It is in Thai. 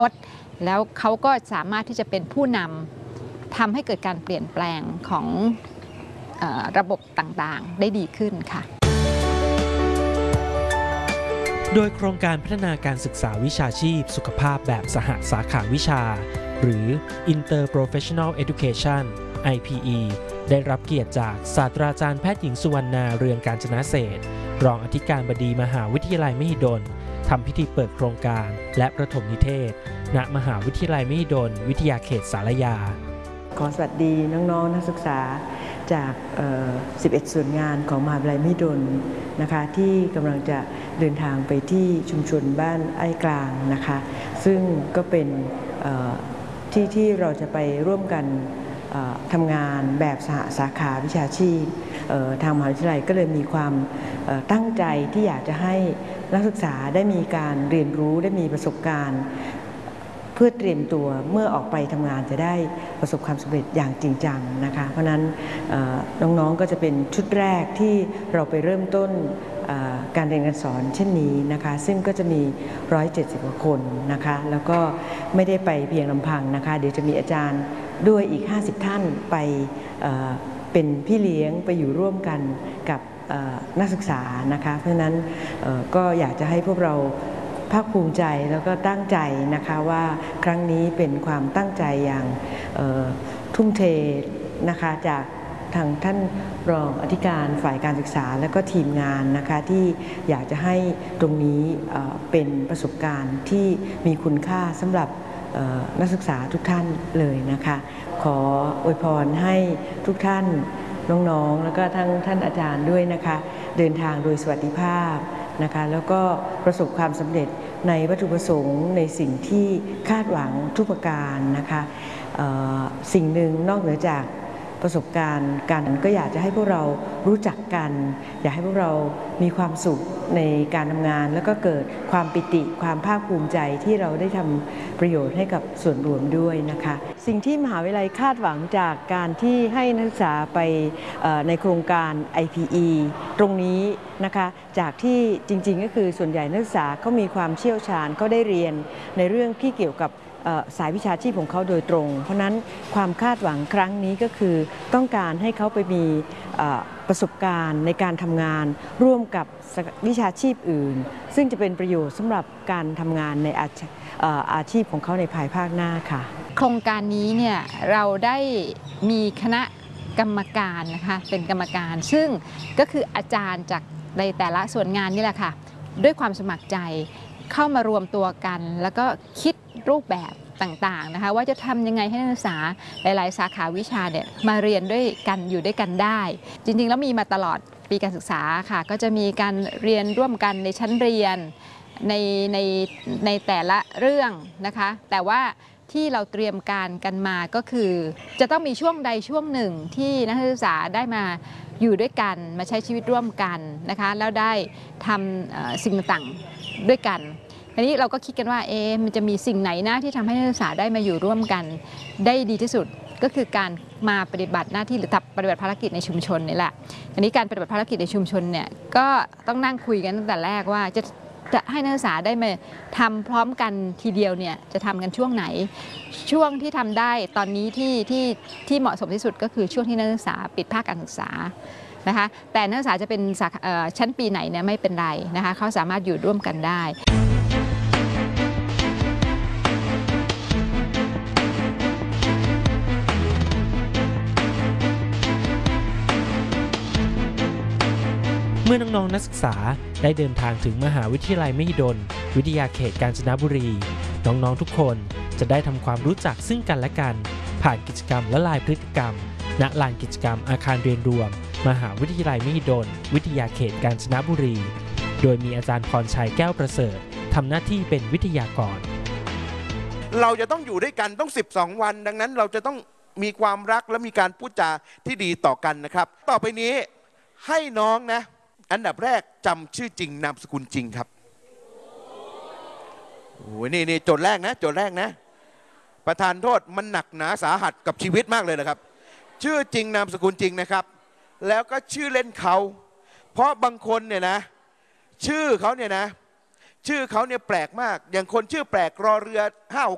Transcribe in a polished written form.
แล้วเขาก็สามารถที่จะเป็นผู้นำทำให้เกิดการเปลี่ยนแปลงของระบบต่างๆได้ดีขึ้นค่ะโดยโครงการพัฒนาการศึกษาวิชาชีพสุขภาพแบบสหสาขาวิชาหรือ Interprofessional Education IPE ได้รับเกียรติจากศาสตราจารย์แพทย์หญิงสุวรรณาเรืองกาญจนาเศรษฐ์รองอธิการบดีมหาวิทยาลัยมหิดลทำพิธีเปิดโครงการและประถมนิเทศณมหาวิทยาลัยมหิดลวิทยาเขตสารยาขอสวัสดีน้องๆนักศึกษาจาก11 ส่วนงานของมหาวิทยาลัยมหิดลนะคะที่กำลังจะเดินทางไปที่ชุมชนบ้านไอ้กลางนะคะซึ่งก็เป็นที่เราจะไปร่วมกันทำงานแบบสหสาขาวิชาชีพทางมหาวิทยาลัยก็เลยมีความตั้งใจที่อยากจะให้นักศึกษาได้มีการเรียนรู้ได้มีประสบการณ์เพื่อเตรียมตัวเมื่อออกไปทำงานจะได้ประสบความสำเร็จอย่างจริงจังนะคะเพราะนั้นน้องๆก็จะเป็นชุดแรกที่เราไปเริ่มต้นการเรียนการสอนเช่นนี้นะคะซึ่งก็จะมี170 กว่าคนนะคะแล้วก็ไม่ได้ไปเพียงลำพังนะคะเดี๋ยวจะมีอาจารย์ด้วยอีก50 ท่านไปเป็นพี่เลี้ยงไปอยู่ร่วมกันกับนักศึกษานะคะเพราะฉะนั้นก็อยากจะให้พวกเราภาคภูมิใจแล้วก็ตั้งใจนะคะว่าครั้งนี้เป็นความตั้งใจอย่างทุ่มเทนะคะจากทางท่านรองอธิการฝ่ายการศึกษาและก็ทีมงานนะคะที่อยากจะให้ตรงนี้เป็นประสบการณ์ที่มีคุณค่าสำหรับนักศึกษาทุกท่านเลยนะคะขออวยพรให้ทุกท่านน้องๆแล้วก็ทั้งท่านอาจารย์ด้วยนะคะเดินทางโดยสวัสดิภาพนะคะแล้วก็ประสบความสำเร็จในวัตถุประสงค์ในสิ่งที่คาดหวังทุกประการนะคะสิ่งหนึ่งนอกเหนือจากประสบการณ์กันก็อยากจะให้พวกเรารู้จักกันอยากให้พวกเรามีความสุขในการทำงานแล้วก็เกิดความปิติความภาคภูมิใจที่เราได้ทำประโยชน์ให้กับส่วนรวมด้วยนะคะสิ่งที่มหาวิทยาลัยคาดหวังจากการที่ให้นักศึกษาไปในโครงการ IPE ตรงนี้นะคะจากที่จริงๆก็คือส่วนใหญ่นักศึกษาเขามีความเชี่ยวชาญเขาได้เรียนในเรื่องที่เกี่ยวกับสายวิชาชีพของเขาโดยตรงเพราะนั้นความคาดหวังครั้งนี้ก็คือต้องการให้เขาไปมีประสบการณ์ในการทำงานร่วมกับวิชาชีพอื่นซึ่งจะเป็นประโยชน์สำหรับการทำงานในอาชีพของเขาในภายภาคหน้าค่ะโครงการนี้เนี่ยเราได้มีคณะกรรมการนะคะเป็นกรรมการซึ่งก็คืออาจารย์จากในแต่ละส่วนงานนี่แหละค่ะด้วยความสมัครใจเข้ามารวมตัวกันแล้วก็คิดรูปแบบต่างๆนะคะว่าจะทำยังไงให้นักศึกษาหลายๆสาขาวิชาเนี่ยมาเรียนด้วยกันอยู่ด้วยกันได้จริงๆแล้วมีมาตลอดปีการศึกษาค่ะก็จะมีการเรียนร่วมกันในชั้นเรียนในแต่ละเรื่องนะคะแต่ว่าที่เราเตรียมการกันมาก็คือจะต้องมีช่วงใดช่วงหนึ่งที่นักศึกษาได้มาอยู่ด้วยกันมาใช้ชีวิตร่วมกันนะคะแล้วได้ทำสิ่งต่างๆด้วยกันทีนี้เราก็คิดกันว่ามันจะมีสิ่งไหนนะที่ทำให้นักศึกษาได้มาอยู่ร่วมกันได้ดีที่สุดก็คือการมาปฏิบัติหน้าที่หรือปฏิบัติภารกิจในชุมชนนี่แหละอันนี้การปฏิบัติภารกิจในชุมชนเนี่ยก็ต้องนั่งคุยกันตั้งแต่แรกว่าจะให้นักศึกษาได้มาทำพร้อมกันทีเดียวเนี่ยจะทำกันช่วงไหนช่วงที่ทำได้ตอนนี้ที่เหมาะสมที่สุดก็คือช่วงที่นักศึกษาปิดภาคการศึกษานะคะแต่นักศึกษาจะเป็นชั้นปีไหนเนี่ยไม่เป็นไรนะคะเขาสามารถอยู่ร่วมกันได้เมื่อน้องๆนักศึกษาได้เดินทางถึงมหาวิทยาลัยมหิดลวิทยาเขตกาญจนบุรีน้องๆทุกคนจะได้ทำความรู้จักซึ่งกันและกันผ่านกิจกรรมและลายพฤติกรรมณลานกิจกรรมอาคารเรียนรวมมหาวิทยาลัยมหิดลวิทยาเขตกาญจนบุรีโดยมีอาจารย์พรชัยแก้วประเสริฐทำหน้าที่เป็นวิทยากรเราจะต้องอยู่ด้วยกันต้อง12 วันดังนั้นเราจะต้องมีความรักและมีการพูดจาที่ดีต่อกันนะครับต่อไปนี้ให้น้องนะอันดับแรกจำชื่อจริงนามสกุลจริงครับโอ้ยนี่โจทย์แรกนะโจทย์แรกนะประธานโทษมันหนักหนาสาหัสกับชีวิตมากเลยนะครับชื่อจริงนามสกุลจริงนะครับแล้วก็ชื่อเล่นเขาเพราะบางคนเนี่ยนะชื่อเขาเนี่ยแปลกมากอย่างคนชื่อแปลกรอเรือ